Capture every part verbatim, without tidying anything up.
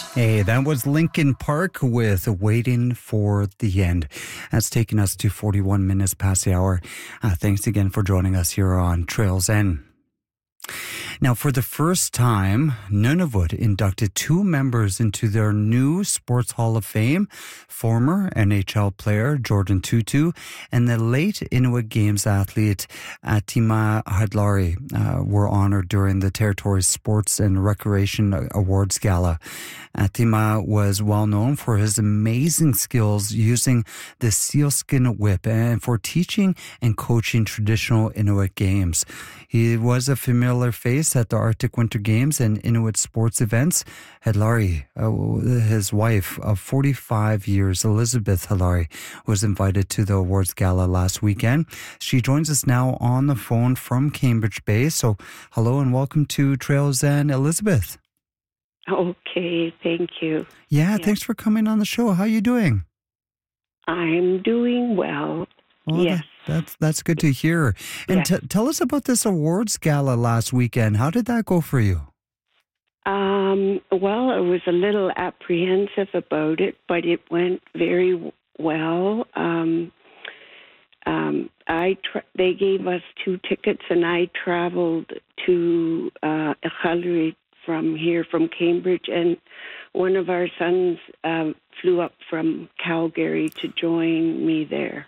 Hey, that was Linkin Park with Waiting for the End. That's taking us to forty-one minutes past the hour. Uh, thanks again for joining us here on Trails End. Now, for the first time, Nunavut inducted two members into their new Sports Hall of Fame, former N H L player Jordan Tootoo and the late Inuit Games athlete Atima Hadlari uh, were honored during the territory's Sports and Recreation Awards Gala. Atima was well known for his amazing skills using the sealskin whip and for teaching and coaching traditional Inuit games. He was a familiar face at the Arctic Winter Games and Inuit sports events. Hadlari, uh, his wife of forty-five years, Elizabeth Hadlari, was invited to the awards gala last weekend. She joins us now on the phone from Cambridge Bay. So hello and welcome to Trails End, Elizabeth. Okay, thank you. Yeah, yeah, thanks for coming on the show. How are you doing? I'm doing well. Well, yes. That, that's that's good to hear. And yes. t- tell us about this awards gala last weekend. How did that go for you? Um, well, I was a little apprehensive about it, but it went very well. Um, um, I tra- they gave us two tickets, and I traveled to uh, Iqaluit from here, from Cambridge, and one of our sons um, flew up from Calgary to join me there.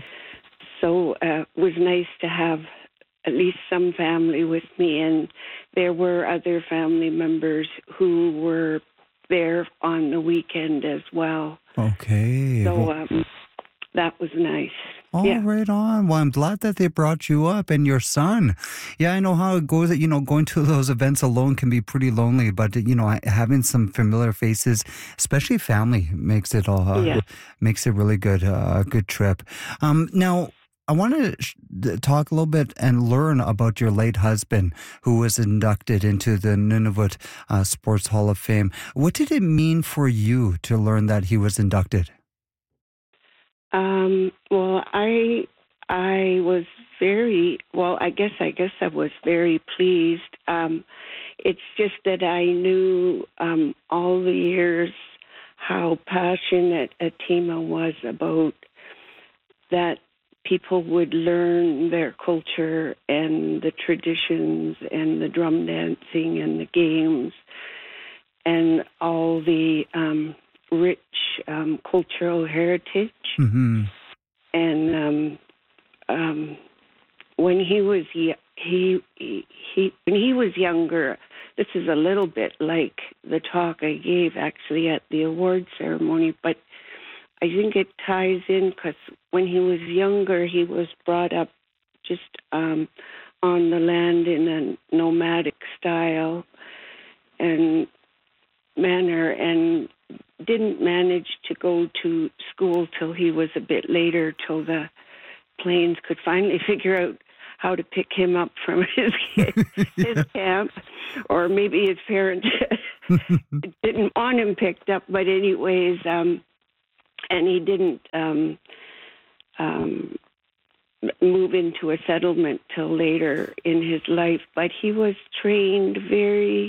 So uh, it was nice to have at least some family with me, and there were other family members who were there on the weekend as well. Okay. So um, that was nice. Oh, yeah. right on. Well, I'm glad that they brought you up and your son. Yeah, I know how it goes. You know, going to those events alone can be pretty lonely, but, you know, having some familiar faces, especially family, makes it all, uh, yeah. makes it really good, a uh, good trip. Um, now, I want to talk a little bit and learn about your late husband who was inducted into the Nunavut uh, Sports Hall of Fame. What did it mean for you to learn that he was inducted? Um, well, I I was very well. I guess I guess I was very pleased. Um, it's just that I knew um, all the years how passionate Atima was about that people would learn their culture and the traditions and the drum dancing and the games and all the um, rich um, cultural heritage. Mm-hmm. And um, um, when he was he, he he when he was younger, this is a little bit like the talk I gave actually at the award ceremony, but I think it ties in because when he was younger, he was brought up just um, on the land in a nomadic style and manner, and didn't manage to go to school till he was a bit later, till the planes could finally figure out how to pick him up from his his camp, or maybe his parents didn't want him picked up. But anyways, um, and he didn't um, um, move into a settlement till later in his life. But he was trained very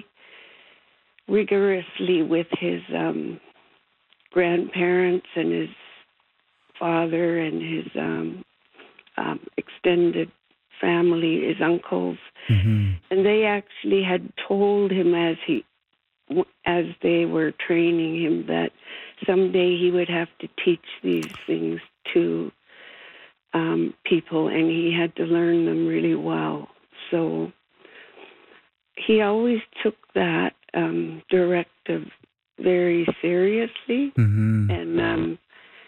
rigorously with his um, grandparents and his father and his um, um, extended family, his uncles, mm-hmm. and they actually had told him as he, as they were training him, that someday he would have to teach these things to um, people, and he had to learn them really well. So he always took that um, directive very seriously, mm-hmm. and um,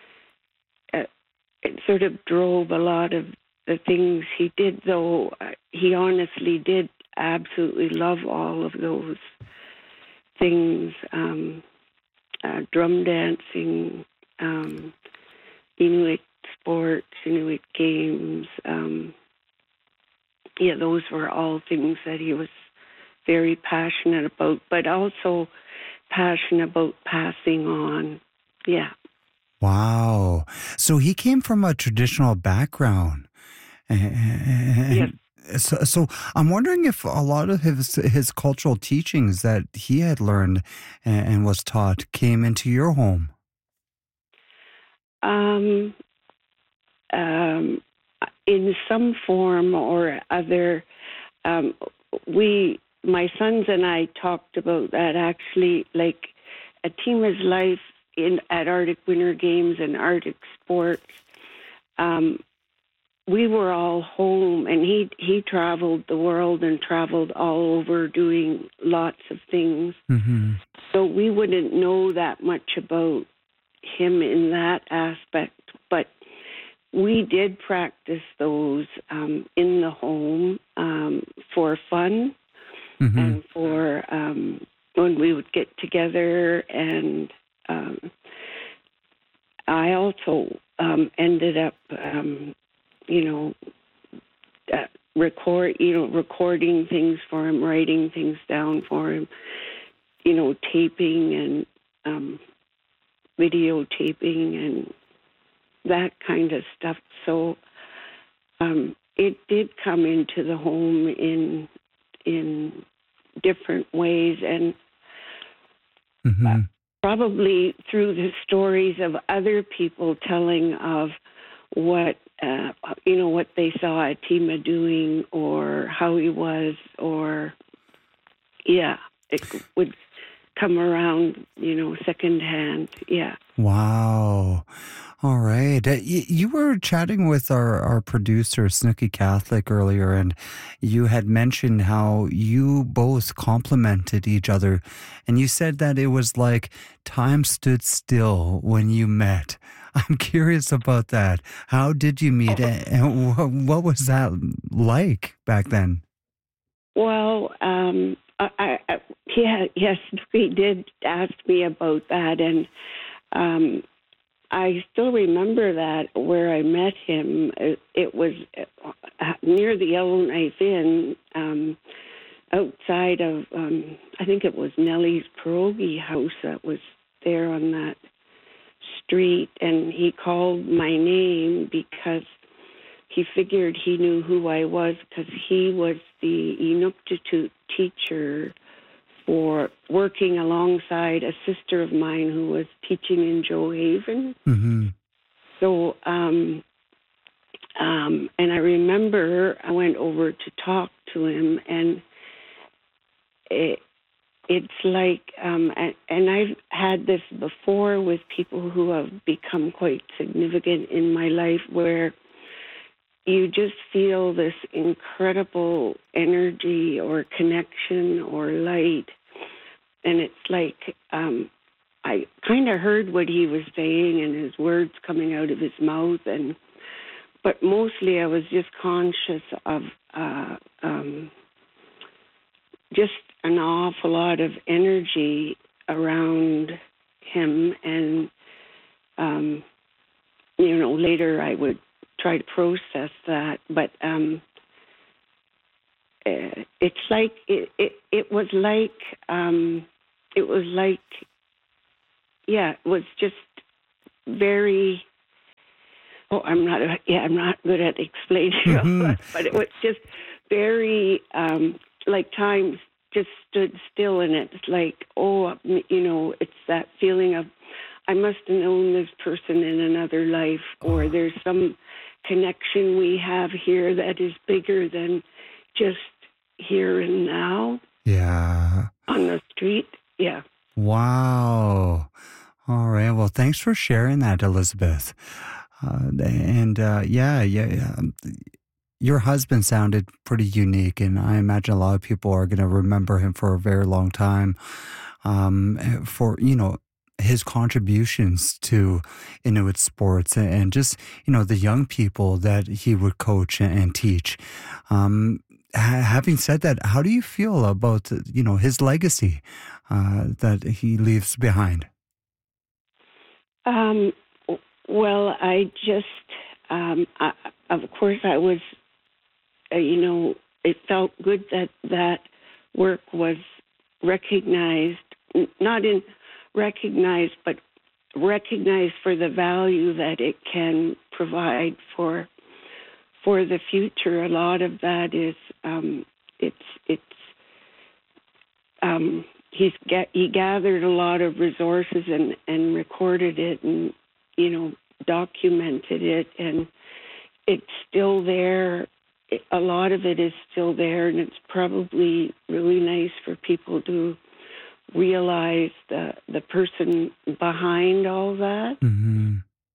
it, it sort of drove a lot of the things he did, though uh, he honestly did absolutely love all of those things, um, uh, drum dancing, um, Inuit sports, Inuit games. Um, yeah, those were all things that he was very passionate about, but also passionate about passing on. Yeah. Wow. So he came from a traditional background. Yes. So, so I'm wondering if a lot of his his cultural teachings that he had learned and, and was taught came into your home. Um, um, in some form or other, um, we, my sons and I talked about that actually, like a Tima's life in at Arctic Winter Games and Arctic Sports. Um, we were all home, and he he traveled the world and traveled all over doing lots of things. Mm-hmm. So we wouldn't know that much about him in that aspect, but we did practice those um, in the home um, for fun Mm-hmm. and for um, when we would get together. And um, I also um, ended up, um, you know, uh, record, you know, recording things for him, writing things down for him, you know, taping and um, videotaping and that kind of stuff. So um, it did come into the home in in different ways, and uh, Mm-hmm. probably through the stories of other people telling of what uh, you know what they saw Atima doing or how he was, or yeah, it would come around, you know, secondhand. Yeah. Wow. All right. Uh, y- you were chatting with our, our producer, Snooky Catholic, earlier, and you had mentioned how you both complimented each other. And you said that it was like time stood still when you met. I'm curious about that. How did you meet, a- and wh- what was that like back then? Well, um, I, I, I- yeah, yes, we did ask me about that, and um, I still remember that where I met him. It, it was uh, near the Yellowknife Inn, um, outside of, um, I think it was Nellie's Pierogi house that was there on that street, and he called my name because he figured he knew who I was because he was the Inuktitut teacher for working alongside a sister of mine who was teaching in Joe Haven. Mm-hmm. So, um, um, and I remember I went over to talk to him, and it, it's like, um, and, and I've had this before with people who have become quite significant in my life, where you just feel this incredible energy or connection or light. And it's like, um, I kind of heard what he was saying and his words coming out of his mouth, and but mostly I was just conscious of uh, um, just an awful lot of energy around him. And um, you know, later I would try to process that, but um, uh, it's like it, it. It was like um, it was like yeah, it was just very. Oh, I'm not. Yeah, I'm not good at explaining all Mm-hmm. that, but it was just very um, like time just stood still, and it's like, oh, you know, it's that feeling of I must have known this person in another life, or there's some connection we have here that is bigger than just here and now Yeah. on the street. Yeah. Wow. All right. Well, thanks for sharing that, Elizabeth. Uh, and uh, yeah, yeah, yeah. um, Your husband sounded pretty unique, and I imagine a lot of people are going to remember him for a very long time. Um, for you know his contributions to Inuit sports and, and just you know the young people that he would coach and, and teach. Um, ha- having said that, how do you feel about you know his legacy uh, that he leaves behind? Um, well, I just, um, I, of course, I was, uh, you know, it felt good that that work was recognized, n- not in recognized, but recognized for the value that it can provide for for the future, a lot of that is um, it's it's um, he's get, he gathered a lot of resources and, and recorded it and you know documented it, and it's still there. It, a lot of it is still there, and it's probably really nice for people to realize the the person behind all that. Mm-hmm.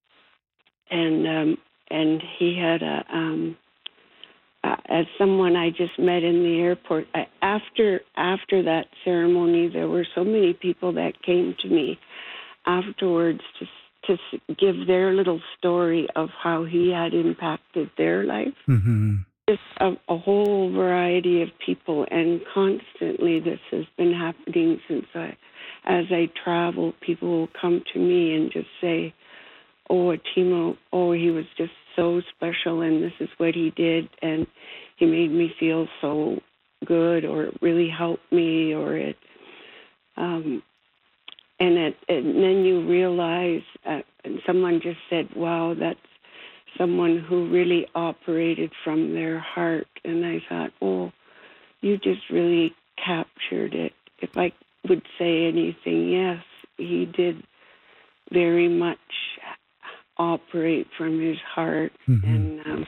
And um, and he had a um, uh, as someone I just met in the airport. I, after after that ceremony, there were so many people that came to me afterwards to to give their little story of how he had impacted their life. Mm-hmm. Just a, a whole variety of people, and constantly this has been happening since I, as I travel, people will come to me and just say, oh, Timo, oh, he was just so special, and this is what he did, and he made me feel so good, or it really helped me, or it, um, and it, and then you realize, uh, and someone just said, wow, that's someone who really operated from their heart. And I thought, oh, you just really captured it. If I would say anything, yes, he did very much operate from his heart. Mm-hmm. And um,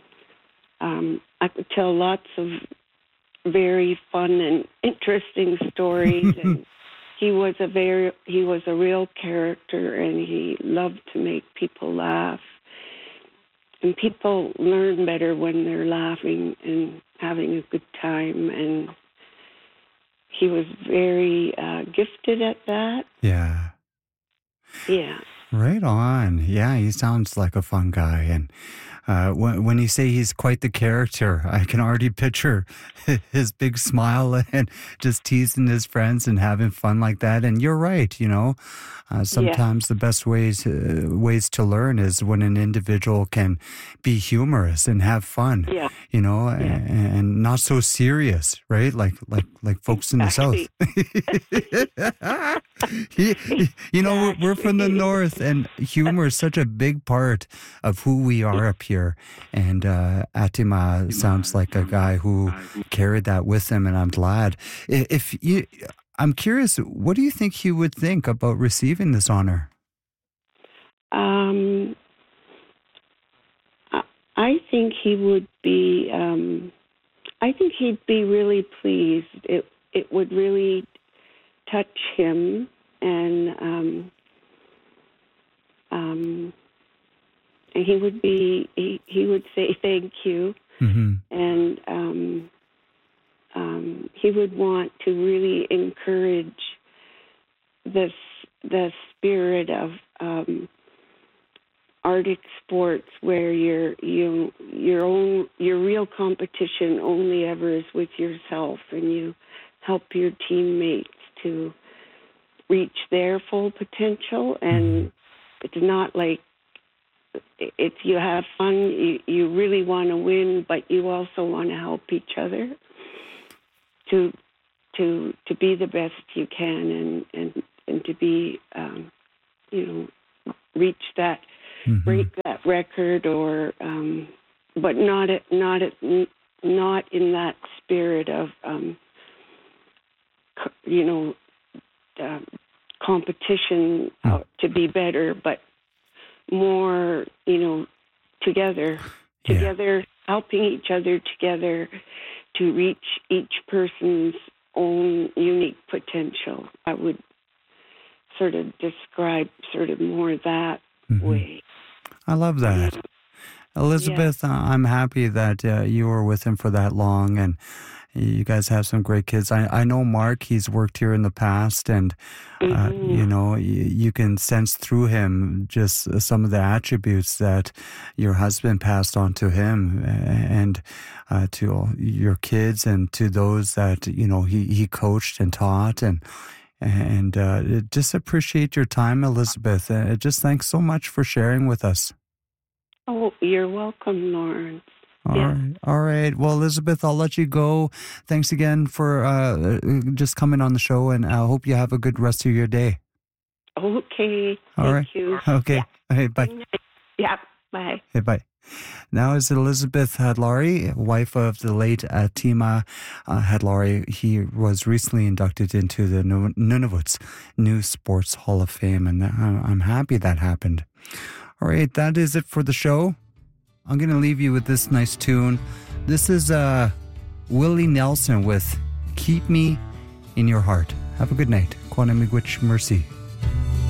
um, I could tell lots of very fun and interesting stories. And he was a very, he was a real character, and he loved to make people laugh. And people learn better when they're laughing and having a good time. And he was very uh, gifted at that. Yeah. Yeah. Right on. Yeah, he sounds like a fun guy. And uh, when, when you say he's quite the character, I can already picture his big smile and just teasing his friends and having fun like that. And you're right, you know, uh, sometimes yeah. the best ways uh, ways to learn is when an individual can be humorous and have fun, yeah. you know, yeah. and, and not so serious, right? Like like like folks exactly. in the South. you, you know, we're, we're from the North, and humor is such a big part of who we are up here. And uh, Atima sounds like a guy who carried that with him, and I'm glad. If you, I'm curious, what do you think he would think about receiving this honor? Um, I think he would be. Um, I think he'd be really pleased. It it would really touch him, and um, um, and he would be. He, he would say thank you, mm-hmm. and um, um, he would want to really encourage this the spirit of um, Arctic sports, where your you your own your real competition only ever is with yourself, and you help your teammates to reach their full potential. And it's not like if you have fun, you, you really want to win, but you also want to help each other to to to be the best you can, and and, and to be um, you know reach that mm-hmm. break that record, or um, but not at, not at, not in that spirit of um, you know uh, competition uh, to be better, but more you know together together yeah. helping each other together to reach each person's own unique potential. I would sort of describe sort of more that mm-hmm. way. I love that. Yeah. Elizabeth, yeah. I'm happy that uh, you were with him for that long, and you guys have some great kids. I, I know Mark, he's worked here in the past, and, uh, mm-hmm. you know, you, you can sense through him just some of the attributes that your husband passed on to him, and uh, to your kids, and to those that, you know, he, he coached and taught. And And uh, just appreciate your time, Elizabeth. Uh, just thanks so much for sharing with us. Oh, you're welcome, Lawrence. All yeah. right. All right. Well, Elizabeth, I'll let you go. Thanks again for uh, just coming on the show, and I hope you have a good rest of your day. Okay. All Thank right. you. Okay. Yeah. Hey, bye. Yeah. Bye. Hey, bye. Now is Elizabeth Hadlari, wife of the late Atima uh, Hadlari. He was recently inducted into the Nunavut's new Sports Hall of Fame, and I'm happy that happened. All right, that is it for the show. I'm going to leave you with this nice tune. This is uh, Willie Nelson with Keep Me in Your Heart. Have a good night. Kwana miigwech mercy.